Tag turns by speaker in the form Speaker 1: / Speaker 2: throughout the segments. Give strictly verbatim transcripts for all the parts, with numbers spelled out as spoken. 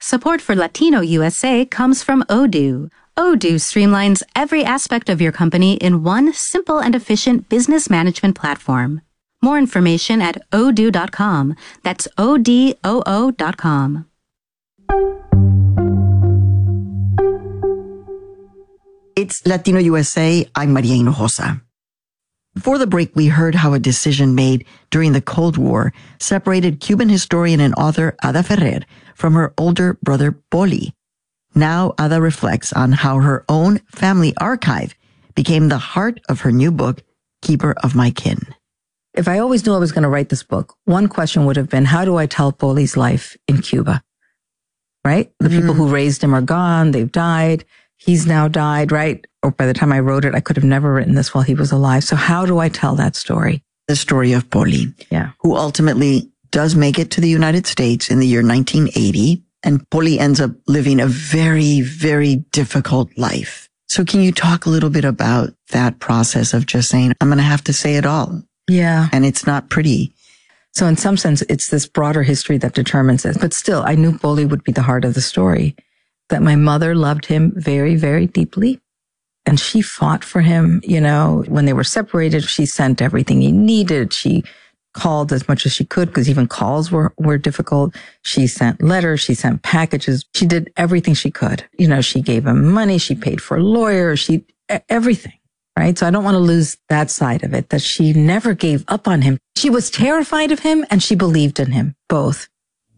Speaker 1: Support for Latino U S A comes from Odoo. Odoo streamlines every aspect of your company in one simple and efficient business management platform. More information at odoo dot com. That's O D O O dot com.
Speaker 2: It's Latino U S A. I'm Maria Hinojosa. Before the break, we heard how a decision made during the Cold War separated Cuban historian and author Ada Ferrer from her older brother Poli. Now Ada reflects on how her own family archive became the heart of her new book, Keeper of My Kin.
Speaker 3: If I always knew I was going to write this book, one question would have been, how do I tell Poli's life in Cuba? Right? The mm-hmm. people who raised him are gone. They've died. He's now died, right? Or by the time I wrote it, I could have never written this while he was alive. So how do I tell that story?
Speaker 2: The story of Poli,
Speaker 3: yeah,
Speaker 2: who ultimately does make it to the United States in the year nineteen eighty. And Poli ends up living a very, very difficult life. So can you talk a little bit about that process of just saying, I'm going to have to say it all?
Speaker 3: Yeah.
Speaker 2: And it's not pretty.
Speaker 3: So in some sense, it's this broader history that determines it. But still, I knew Poli would be the heart of the story, that my mother loved him very, very deeply. And she fought for him. You know, when they were separated, she sent everything he needed. She called as much as she could because even calls were, were difficult. She sent letters. She sent packages. She did everything she could. You know, she gave him money. She paid for lawyers. She, everything. Right. So I don't want to lose that side of it, that she never gave up on him. She was terrified of him and she believed in him, both.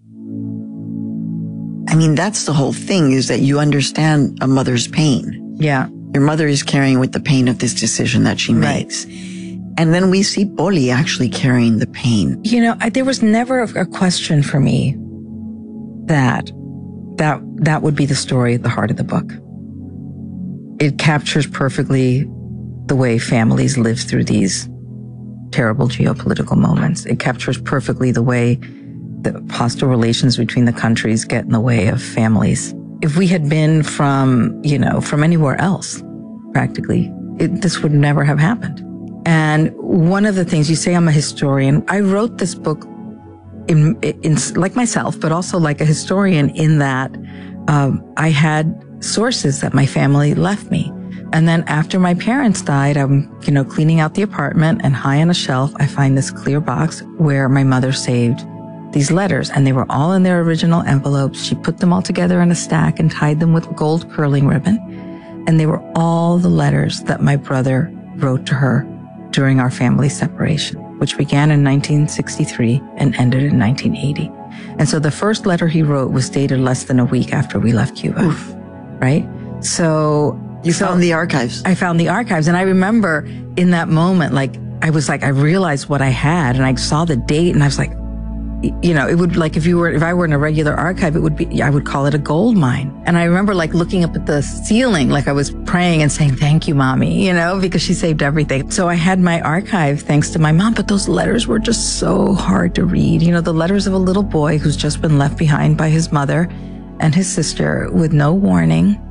Speaker 2: I mean, that's the whole thing, is that you understand a mother's pain.
Speaker 3: Yeah.
Speaker 2: Your mother is carrying with the pain of this decision that she makes. Right. And then we see Poli actually carrying the pain.
Speaker 3: You know, I, there was never a, a question for me that, that, that would be the story at the heart of the book. It captures perfectly the way families live through these terrible geopolitical moments. It captures perfectly the way the hostile relations between the countries get in the way of families. If we had been from, you know, from anywhere else, practically, it, this would never have happened. And one of the things, you say I'm a historian. I wrote this book in, in like myself, but also like a historian in that um, I had sources that my family left me. And then after my parents died, I'm, you know, cleaning out the apartment, and high on a shelf, I find this clear box where my mother saved these letters, and they were all in their original envelopes. She put them all together in a stack and tied them with gold curling ribbon. And they were all the letters that my brother wrote to her during our family separation, which began in nineteen sixty-three and ended in nineteen eighty. And so the first letter he wrote was dated less than a week after we left Cuba.
Speaker 2: Oof.
Speaker 3: Right? So
Speaker 2: you
Speaker 3: so
Speaker 2: found the archives.
Speaker 3: I found the archives. And I remember in that moment, like, I was like, I realized what I had, and I saw the date, and I was like, you know, it would, like, if you were, if I were in a regular archive, it would be, I would call it a gold mine. And I remember like looking up at the ceiling, like I was praying and saying, thank you, mommy, you know, because she saved everything. So I had my archive thanks to my mom, but those letters were just so hard to read. You know, the letters of a little boy who's just been left behind by his mother and his sister with no warning.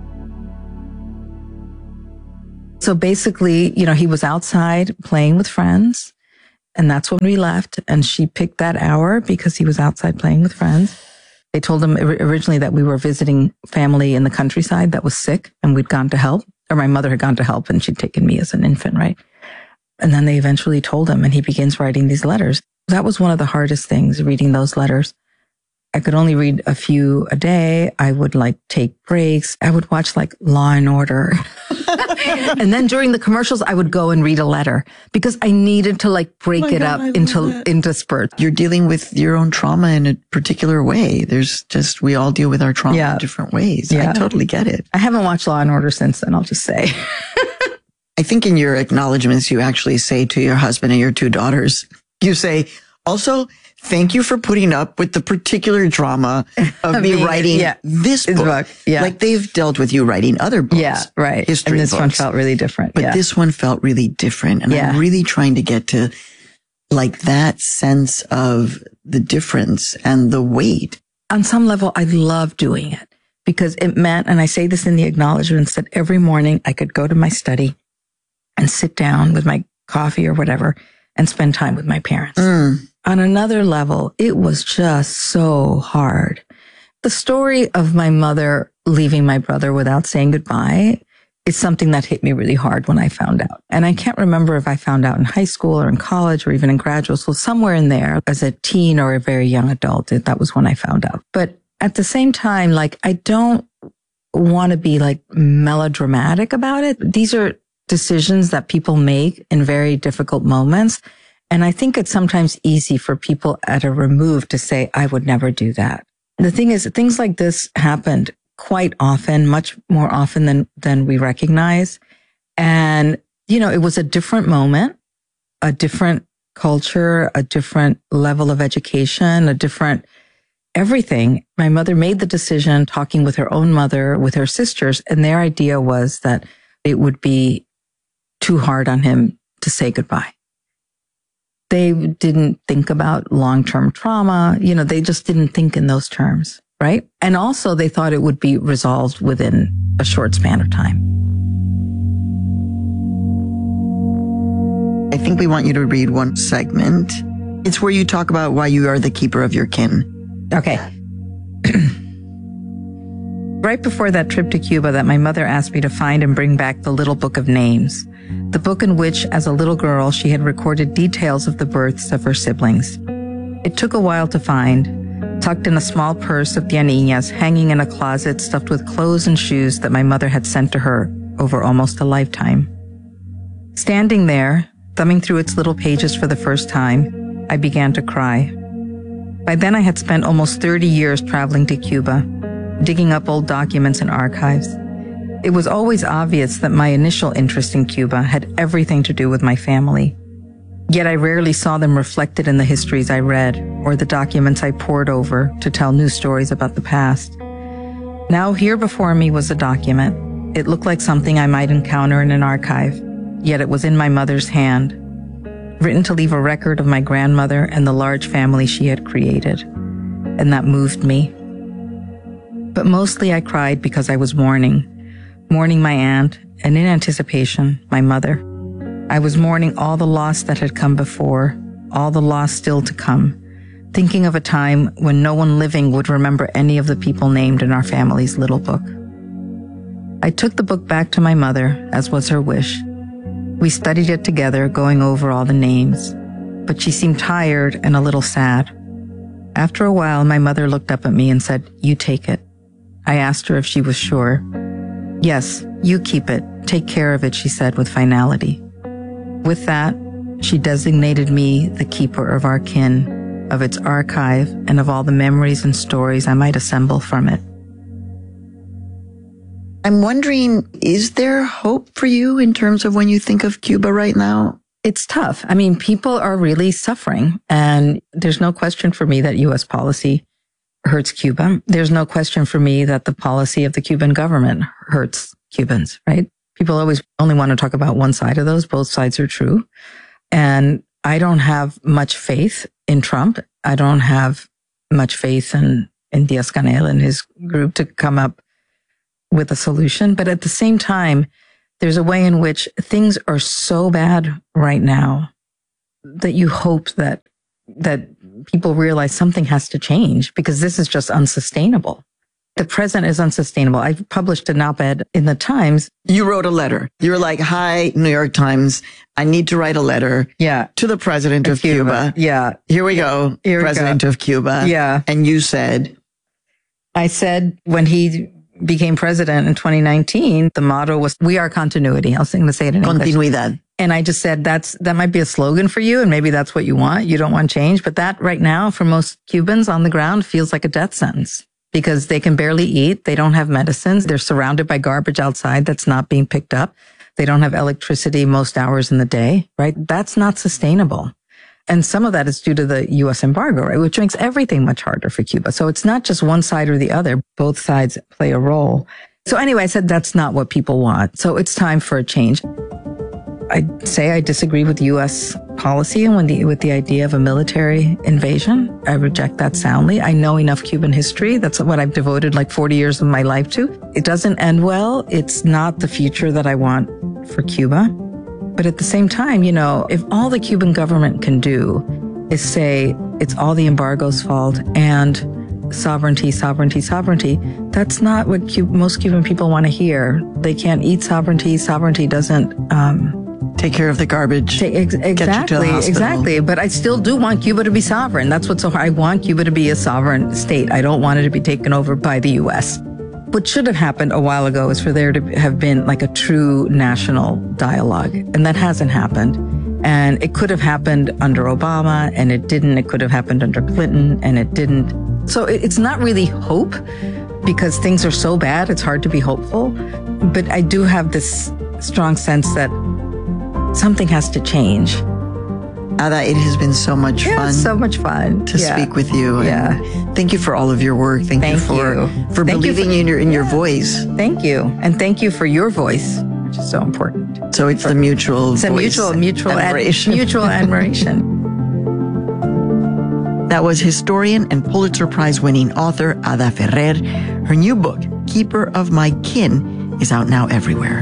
Speaker 3: So basically, you know, he was outside playing with friends. And that's when we left. And she picked that hour because he was outside playing with friends. They told him originally that we were visiting family in the countryside that was sick, and we'd gone to help, or my mother had gone to help, and she'd taken me as an infant, right? And then they eventually told him, and he begins writing these letters. That was one of the hardest things, reading those letters. I could only read a few a day. I would like take breaks. I would watch like Law and Order. And then during the commercials, I would go and read a letter because I needed to like break oh it God, up into, into spurts.
Speaker 2: You're dealing with your own trauma in a particular way. There's just, we all deal with our trauma yeah. in different ways. Yeah. I totally get it.
Speaker 3: I haven't watched Law and Order since then, I'll just say.
Speaker 2: I think in your acknowledgments, you actually say to your husband and your two daughters, you say, also, thank you for putting up with the particular drama of me mean, writing yeah, this book. book.
Speaker 3: Yeah.
Speaker 2: Like they've dealt with you writing other books.
Speaker 3: Yeah, right.
Speaker 2: History
Speaker 3: and this
Speaker 2: books.
Speaker 3: one felt really different.
Speaker 2: But
Speaker 3: yeah.
Speaker 2: this one felt really different. And yeah. I'm really trying to get to like that sense of the difference and the weight.
Speaker 3: On some level, I love doing it because it meant, and I say this in the acknowledgments, that every morning I could go to my study and sit down with my coffee or whatever and spend time with my parents. Mm. On another level, it was just so hard The story of my mother leaving my brother without saying goodbye is something that hit me really hard when I found out. And I can't remember if I found out in high school or in college or even in graduate school, somewhere in there as a teen or a very young adult. That was when I found out. But at the same time, like, I don't want to be like melodramatic about it. These are decisions that people make in very difficult moments. And I think it's sometimes easy for people at a remove to say, I would never do that. The thing is, things like this happened quite often, much more often than, than we recognize. And, you know, it was a different moment, a different culture, a different level of education, a different everything. My mother made the decision talking with her own mother, with her sisters, and their idea was that it would be too hard on him to say goodbye. They didn't think about long-term trauma. You know, they just didn't think in those terms, right? And also they thought it would be resolved within a short span of time.
Speaker 2: I think we want you to read one segment. It's where you talk about why you are the keeper of your kin.
Speaker 3: Okay. Right before that trip to Cuba that my mother asked me to find and bring back the Little Book of Names, the book in which, as a little girl, she had recorded details of the births of her siblings. It took a while to find, tucked in a small purse of Tia Niña's, hanging in a closet stuffed with clothes and shoes that my mother had sent to her over almost a lifetime. Standing there, thumbing through its little pages for the first time, I began to cry. By then, I had spent almost thirty years traveling to Cuba, digging up old documents and archives. It was always obvious that my initial interest in Cuba had everything to do with my family. Yet I rarely saw them reflected in the histories I read or the documents I pored over to tell new stories about the past. Now here before me was a document. It looked like something I might encounter in an archive, yet it was in my mother's hand, written to leave a record of my grandmother and the large family she had created. And that moved me. But mostly I cried because I was mourning. Mourning my aunt, and in anticipation, my mother. I was mourning all the loss that had come before, all the loss still to come, thinking of a time when no one living would remember any of the people named in our family's little book. I took the book back to my mother, as was her wish. We studied it together, going over all the names, but she seemed tired and a little sad. After a while, my mother looked up at me and said, "You take it." I asked her if she was sure. "Yes, you keep it. Take care of it," she said with finality. With that, she designated me the keeper of our kin, of its archive, and of all the memories and stories I might assemble from it.
Speaker 2: I'm wondering, is there hope for you in terms of when you think of Cuba right now?
Speaker 3: It's tough. I mean, people are really suffering, and there's no question for me that U S policy hurts Cuba. There's no question for me that the policy of the Cuban government hurts Cubans, right? People always only want to talk about one side of those. Both sides are true. And I don't have much faith in Trump. I don't have much faith in, in Díaz-Canel and his group to come up with a solution. But at the same time, there's a way in which things are so bad right now that you hope that that people realize something has to change, because this is just unsustainable. The present is unsustainable. I published an op-ed in the Times.
Speaker 2: You wrote a letter. You were like, "Hi, New York Times. I need to write a letter
Speaker 3: yeah.
Speaker 2: to the president of Cuba. Cuba.
Speaker 3: Yeah.
Speaker 2: Here we go.
Speaker 3: Here
Speaker 2: president
Speaker 3: we go.
Speaker 2: of Cuba."
Speaker 3: Yeah.
Speaker 2: And you said?
Speaker 3: I said, when he became president in twenty nineteen, the motto was, "We are continuity." I was going to say it in English.
Speaker 2: Continuidad.
Speaker 3: And I just said, that's, that might be a slogan for you, and maybe that's what you want. You don't want change. But that right now, for most Cubans on the ground, feels like a death sentence, because they can barely eat. They don't have medicines. They're surrounded by garbage outside that's not being picked up. They don't have electricity most hours in the day, right? That's not sustainable. And some of that is due to the U S embargo, right? Which makes everything much harder for Cuba. So it's not just one side or the other. Both sides play a role. So anyway, I said that's not what people want. So it's time for a change. I say I disagree with U S policy and with the, with the idea of a military invasion. I reject that soundly. I know enough Cuban history. That's what I've devoted like forty years of my life to. It doesn't end well. It's not the future that I want for Cuba. But at the same time, you know, if all the Cuban government can do is say it's all the embargo's fault and sovereignty, sovereignty, sovereignty, that's not what Cu- most Cuban people want to hear. They can't eat sovereignty. Sovereignty doesn't um,
Speaker 2: take care of the garbage.
Speaker 3: Take, ex- exactly, exactly. But I still do want Cuba to be sovereign. That's what's so hard. I want Cuba to be a sovereign state. I don't want it to be taken over by the U S. What should have happened a while ago is for there to have been like a true national dialogue, and that hasn't happened. And it could have happened under Obama, and it didn't. It could have happened under Clinton, and it didn't. So it's not really hope, because things are so bad, it's hard to be hopeful. But I do have this strong sense that something has to change.
Speaker 2: Ada, it has been so much
Speaker 3: yeah,
Speaker 2: fun.
Speaker 3: so much fun
Speaker 2: to
Speaker 3: yeah.
Speaker 2: speak with you.
Speaker 3: Yeah.
Speaker 2: And thank you for all of your work. Thank,
Speaker 3: thank
Speaker 2: you for
Speaker 3: you.
Speaker 2: for
Speaker 3: thank
Speaker 2: believing
Speaker 3: you for,
Speaker 2: in your in
Speaker 3: yeah.
Speaker 2: your voice.
Speaker 3: Thank you, and thank you for your voice, which is so important.
Speaker 2: So it's for, the mutual.
Speaker 3: It's a
Speaker 2: voice
Speaker 3: mutual, mutual
Speaker 2: admiration.
Speaker 3: Ad, mutual admiration.
Speaker 2: That was historian and Pulitzer Prize winning author Ada Ferrer. Her new book, Keeper of My Kin, is out now everywhere.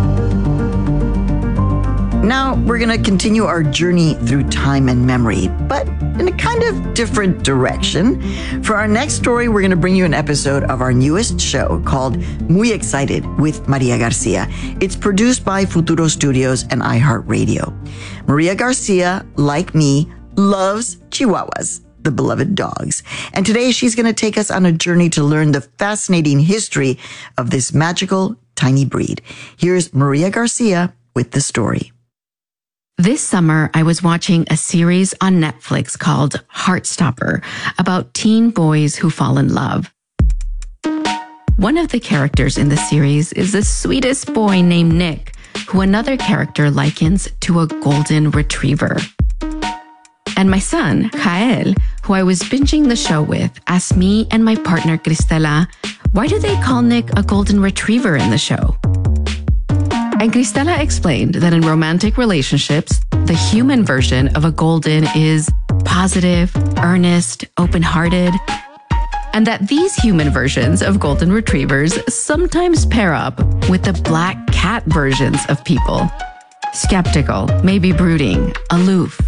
Speaker 2: Now, we're going to continue our journey through time and memory, but in a kind of different direction. For our next story, we're going to bring you an episode of our newest show called Muy Excited with Maria Garcia. It's produced by Futuro Studios and iHeartRadio. Maria Garcia, like me, loves Chihuahuas, the beloved dogs. And today she's going to take us on a journey to learn the fascinating history of this magical tiny breed. Here's Maria Garcia with the story.
Speaker 4: This summer, I was watching a series on Netflix called Heartstopper about teen boys who fall in love. One of the characters in the series is the sweetest boy named Nick, who another character likens to a golden retriever. And my son, Kael, who I was binging the show with, asked me and my partner, Cristela, why do they call Nick a golden retriever in the show? And Cristela explained that in romantic relationships, the human version of a golden is positive, earnest, open-hearted, and that these human versions of golden retrievers sometimes pair up with the black cat versions of people. Skeptical, maybe brooding, aloof.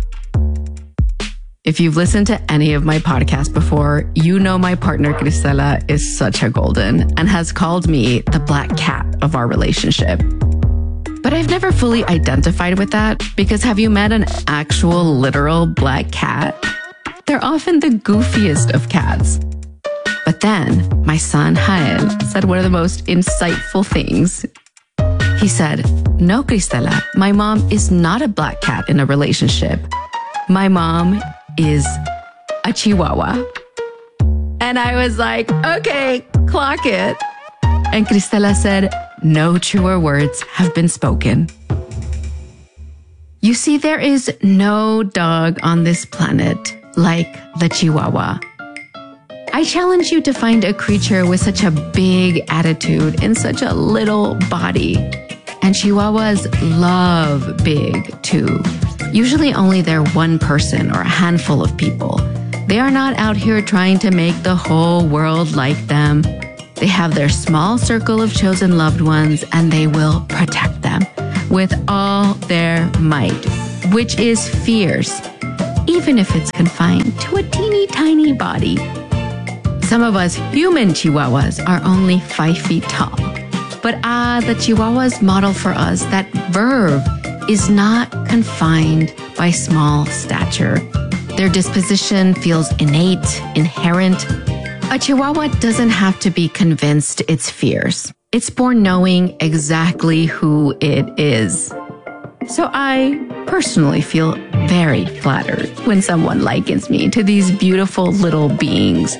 Speaker 4: If you've listened to any of my podcasts before, you know my partner Cristela is such a golden and has called me the black cat of our relationship. But I've never fully identified with that because have you met an actual literal black cat? They're often the goofiest of cats. But then my son Jael said one of the most insightful things. He said, no, Cristela, my mom is not a black cat in a relationship. My mom is a Chihuahua. And I was like, okay, clock it. And Cristela said, no truer words have been spoken. You see, there is no dog on this planet like the Chihuahua. I challenge you to find a creature with such a big attitude in such a little body. And Chihuahuas love big too. Usually only they're one person or a handful of people. They are not out here trying to make the whole world like them. They have their small circle of chosen loved ones and they will protect them with all their might, which is fierce, even if it's confined to a teeny tiny body. Some of us human Chihuahuas are only five feet tall. But ah, the Chihuahuas model for us that verve is not confined by small stature. Their disposition feels innate, inherent. A Chihuahua doesn't have to be convinced it's fierce. It's born knowing exactly who it is. So I personally feel very flattered when someone likens me to these beautiful little beings.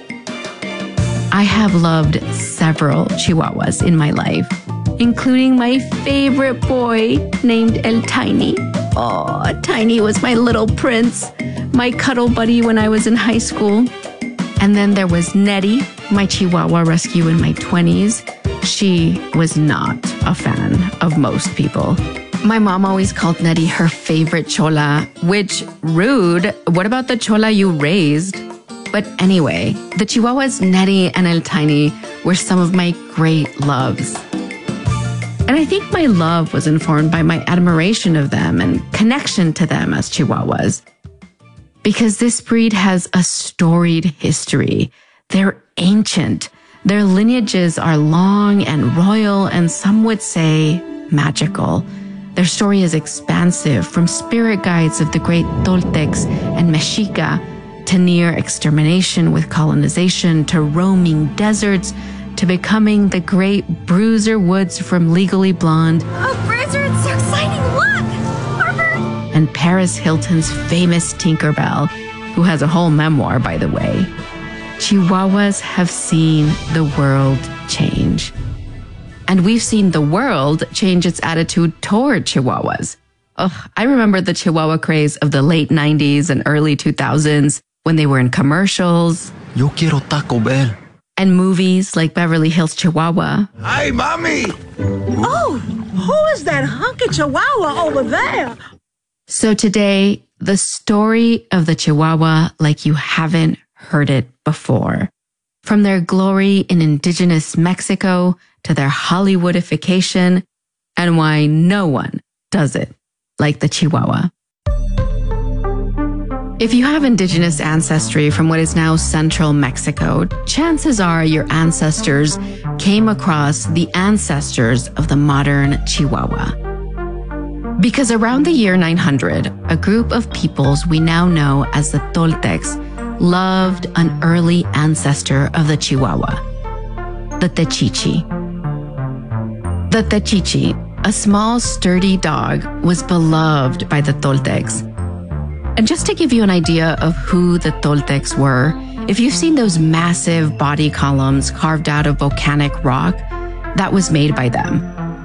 Speaker 4: I have loved several Chihuahuas in my life, including my favorite boy named El Tiny. Oh, Tiny was my little prince, my cuddle buddy when I was in high school. And then there was Nettie, my Chihuahua rescue in my twenties. She was not a fan of most people. My mom always called Nettie her favorite chola, which, rude. What about the chola you raised? But anyway, the Chihuahuas Nettie and El Tiny were some of my great loves. And I think my love was informed by my admiration of them and connection to them as Chihuahuas. Because this breed has a storied history. They're ancient. Their lineages are long and royal, and some would say magical. Their story is expansive, from spirit guides of the great Toltecs and Mexica to near extermination with colonization, to roaming deserts, to becoming the great Bruiser Woods from Legally Blonde.
Speaker 5: Oh, Bruiser, it's so exciting! Look! Harper!
Speaker 4: And Paris Hilton's famous Tinkerbell, who has a whole memoir, by the way. Chihuahuas have seen the world change. And we've seen the world change its attitude toward Chihuahuas. Ugh, I remember the Chihuahua craze of the late nineties and early two thousands when they were in commercials.
Speaker 6: Yo quiero Taco Bell.
Speaker 4: And movies like Beverly Hills Chihuahua.
Speaker 6: Hi, mommy!
Speaker 7: Oh, who is that hunky Chihuahua over there?
Speaker 4: So today, the story of the Chihuahua like you haven't heard it before. From their glory in indigenous Mexico to their Hollywoodification, and why no one does it like the Chihuahua. If you have indigenous ancestry from what is now central Mexico, chances are your ancestors came across the ancestors of the modern Chihuahua. Because around the year nine hundred, a group of peoples we now know as the Toltecs loved an early ancestor of the Chihuahua, the Techichi. The Techichi, a small, sturdy dog, was beloved by the Toltecs. And just to give you an idea of who the Toltecs were, if you've seen those massive body columns carved out of volcanic rock, that was made by them.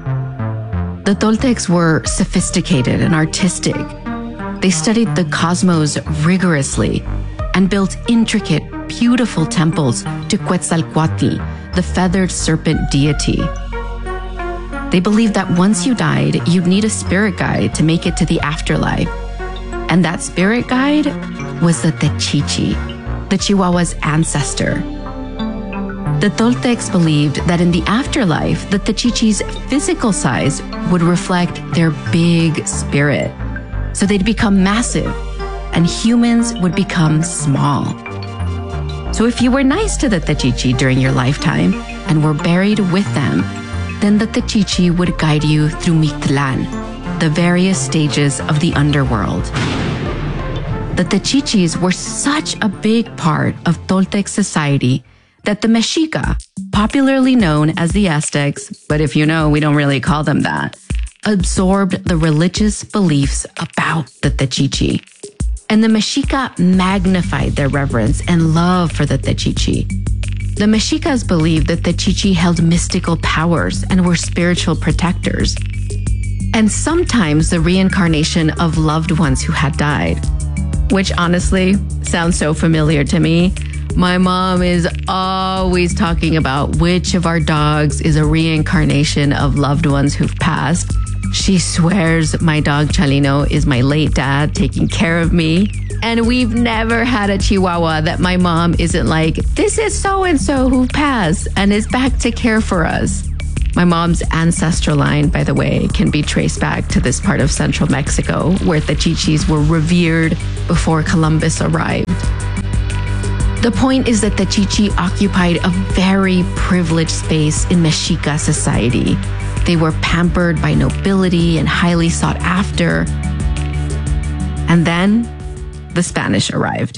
Speaker 4: The Toltecs were sophisticated and artistic. They studied the cosmos rigorously and built intricate, beautiful temples to Quetzalcoatl, the feathered serpent deity. They believed that once you died, you'd need a spirit guide to make it to the afterlife. And that spirit guide was the Techichi, the Chihuahua's ancestor. The Toltecs believed that in the afterlife, the Techichi's physical size would reflect their big spirit. So they'd become massive, and humans would become small. So if you were nice to the Techichi during your lifetime and were buried with them, then the Techichi would guide you through Mictlan, the various stages of the underworld. The Techichis were such a big part of Toltec society that the Mexica, popularly known as the Aztecs, but if you know, we don't really call them that, absorbed the religious beliefs about the Techichi. And the Mexica magnified their reverence and love for the Techichi. The Mexicas believed that the Techichi held mystical powers and were spiritual protectors, and sometimes the reincarnation of loved ones who had died, which honestly sounds so familiar to me. My mom is always talking about which of our dogs is a reincarnation of loved ones who've passed. She swears my dog Chalino is my late dad taking care of me. And we've never had a Chihuahua that my mom isn't like, this is so-and-so who passed and is back to care for us. My mom's ancestral line, by the way, can be traced back to this part of central Mexico where the Techichis were revered before Columbus arrived. The point is that the Techichi occupied a very privileged space in Mexica society. They were pampered by nobility and highly sought after. And then the Spanish arrived.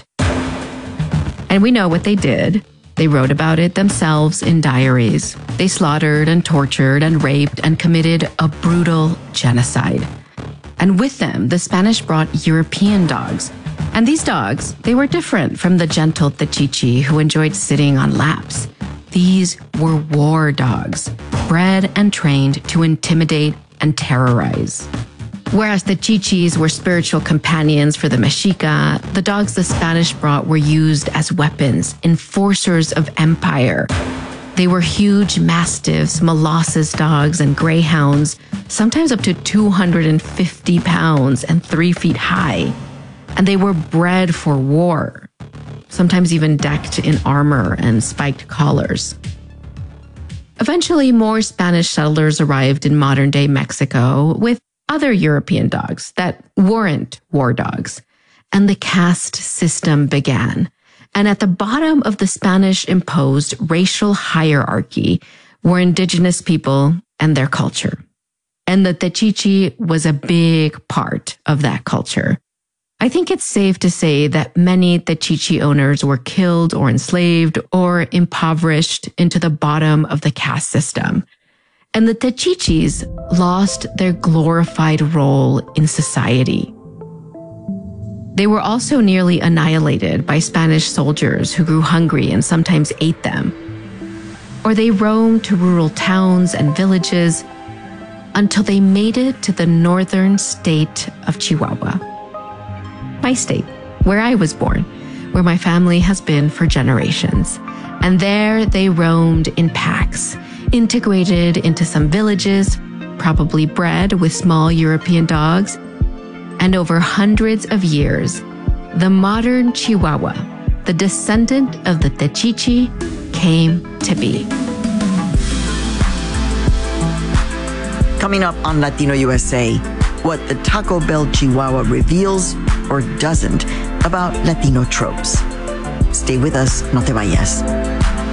Speaker 4: And we know what they did. They wrote about it themselves in diaries. They slaughtered and tortured and raped and committed a brutal genocide. And with them, the Spanish brought European dogs. And these dogs, they were different from the gentle Techichi who enjoyed sitting on laps. These were war dogs, bred and trained to intimidate and terrorize. Whereas the Techichis were spiritual companions for the Mexica, the dogs the Spanish brought were used as weapons, enforcers of empire. They were huge mastiffs, Molossus dogs, and greyhounds, sometimes up to two hundred fifty pounds and three feet high. And they were bred for war, sometimes even decked in armor and spiked collars. Eventually, more Spanish settlers arrived in modern-day Mexico with other European dogs that weren't war dogs, and the caste system began. And at the bottom of the Spanish-imposed racial hierarchy were indigenous people and their culture. And the Techichi was a big part of that culture. I think it's safe to say that many Techichi owners were killed or enslaved or impoverished into the bottom of the caste system. And the Techichis lost their glorified role in society. They were also nearly annihilated by Spanish soldiers who grew hungry and sometimes ate them. Or they roamed to rural towns and villages until they made it to the northern state of Chihuahua. My state, where I was born, where my family has been for generations. And there they roamed in packs, integrated into some villages, probably bred with small European dogs. And over hundreds of years, the modern Chihuahua, the descendant of the Techichi, came to be.
Speaker 2: Coming up on Latino U S A, what the Taco Bell Chihuahua reveals or doesn't about Latino tropes. Stay with us, no te vayas.